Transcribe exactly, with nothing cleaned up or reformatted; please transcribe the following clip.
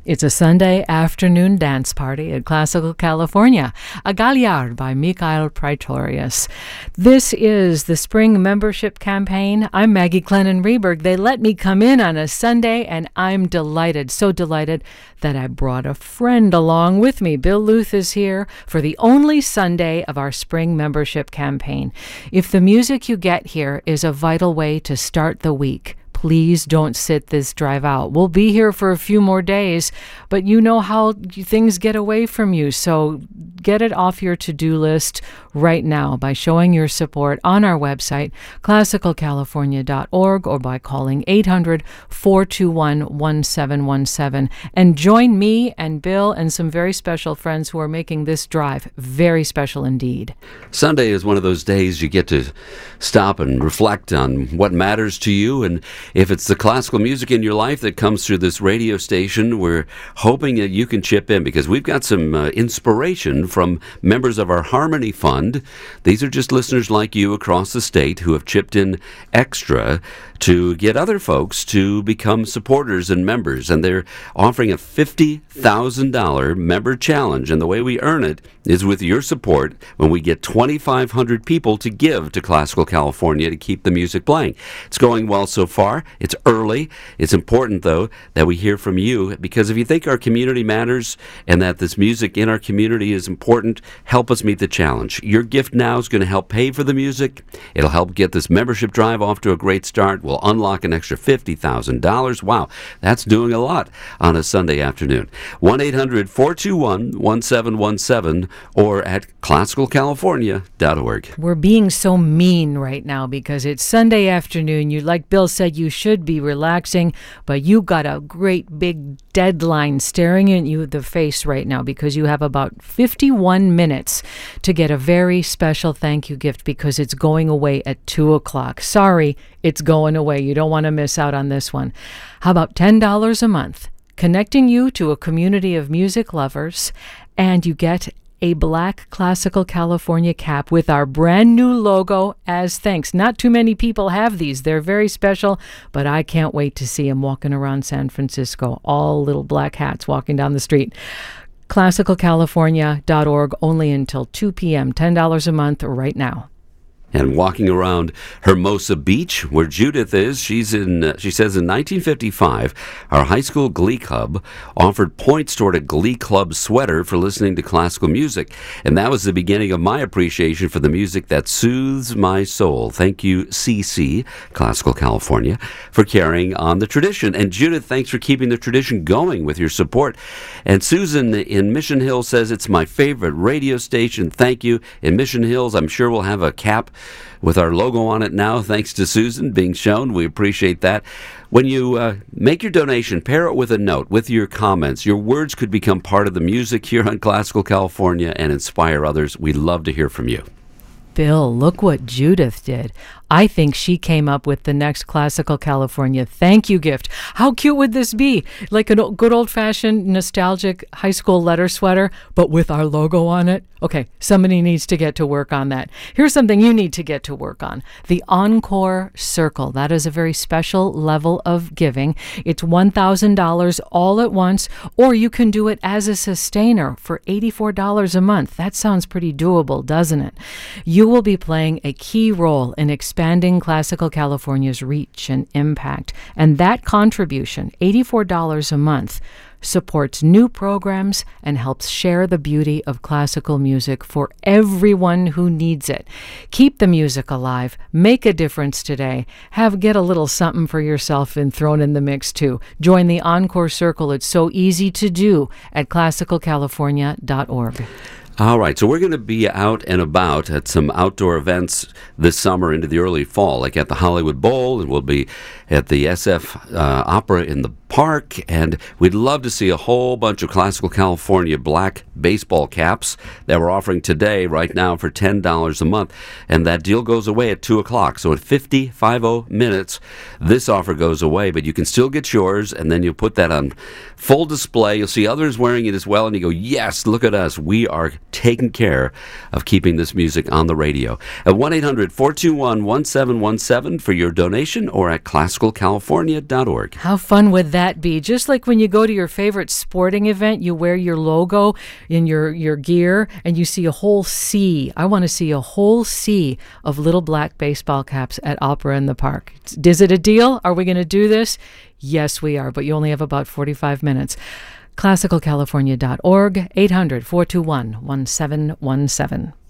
It's a Sunday afternoon dance party at Classical California, a Gaillard by Mikhail Praetorius. This is the spring membership campaign. I'm Maggie Glennon-Reberg. They let me come in on a Sunday, and I'm delighted, so delighted that I brought a friend along with me. Bill Luth is here for the only Sunday of our spring membership campaign. If the music you get here is a vital way to start the week, please don't sit this drive out. We'll be here for a few more days, but you know how things get away from you. So get it off your to-do list right now by showing your support on our website, classical california dot org, or by calling eight hundred, four two one, one seven one seven. And join me and Bill and some very special friends who are making this drive very special indeed. Sunday is one of those days you get to stop and reflect on what matters to you, and if it's the classical music in your life that comes through this radio station, we're hoping that you can chip in, because we've got some uh, inspiration from members of our Harmony Fund. These are just listeners like you across the state who have chipped in extra to get other folks to become supporters and members, and they're offering a fifty thousand dollars member challenge, and the way we earn it is with your support when we get twenty-five hundred people to give to Classical California to keep the music playing. It's going well so far. It's early. It's important, though, that we hear from you, because if you think our community matters and that this music in our community is important, help us meet the challenge. Your gift now is going to help pay for the music. It'll help get this membership drive off to a great start. We'll unlock an extra fifty thousand dollars. Wow, that's doing a lot on a Sunday afternoon. one eight hundred, four two one, one seven one seven or at classical california dot org. We're being so mean right now because it's Sunday afternoon. You, like Bill said, you should be relaxing, but you got a great big deadline staring at you in the face right now, because you have about fifty-one minutes to get a very special thank you gift, because it's going away at two o'clock. Sorry, it's going away. You don't want to miss out on this one. How about ten dollars a month, connecting you to a community of music lovers, and you get a black Classical California cap with our brand new logo as thanks. Not too many people have these. They're very special, but I can't wait to see them walking around San Francisco. All little black hats walking down the street. classical california dot org, only until two p.m. ten dollars a month right now. And walking around Hermosa Beach, where Judith is, she's in. Uh, she says in nineteen fifty-five, our high school glee club offered points toward a glee club sweater for listening to classical music. And that was the beginning of my appreciation for the music that soothes my soul. Thank you, C C, Classical California, for carrying on the tradition. And Judith, thanks for keeping the tradition going with your support. And Susan in Mission Hills says, it's my favorite radio station. Thank you. In Mission Hills, I'm sure we'll have a cap with our logo on it now, thanks to Susan being shown. We appreciate that. When you uh, make your donation, pair it with a note, with your comments. Your words could become part of the music here on Classical California and inspire others. We'd love to hear from you. Bill, look what Judith did. I think she came up with the next Classical California thank you gift. How cute would this be? Like a good old-fashioned, nostalgic high school letter sweater, but with our logo on it? Okay, somebody needs to get to work on that. Here's something you need to get to work on. The Encore Circle. That is a very special level of giving. It's one thousand dollars all at once, or you can do it as a sustainer for eighty-four dollars a month. That sounds pretty doable, doesn't it? You will be playing a key role in expanding Classical California's reach and impact. And that contribution, eighty-four dollars a month, supports new programs and helps share the beauty of classical music for everyone who needs it. Keep the music alive. Make a difference today. Have get a little something for yourself and thrown in the mix too. Join the Encore Circle. It's so easy to do at classical california dot org. All right, so we're going to be out and about at some outdoor events this summer into the early fall, like at the Hollywood Bowl, and we'll be at the S F uh, Opera in the park, and we'd love to see a whole bunch of Classical California black baseball caps that we're offering today, right now, for ten dollars a month, and that deal goes away at two o'clock, so in fifty minutes, this offer goes away, but you can still get yours, and then you'll put that on full display. You'll see others wearing it as well, and you go, yes, look at us. We are taking care of keeping this music on the radio. At one eight hundred, four two one, one seven one seven for your donation, or at classical classical california dot org. How fun would that be? Just like when you go to your favorite sporting event, you wear your logo in your, your gear and you see a whole sea. I want to see a whole sea of little black baseball caps at Opera in the Park. Is it a deal? Are we going to do this? Yes, we are, but you only have about forty-five minutes. classical california dot org, eight hundred, four two one, one seven one seven.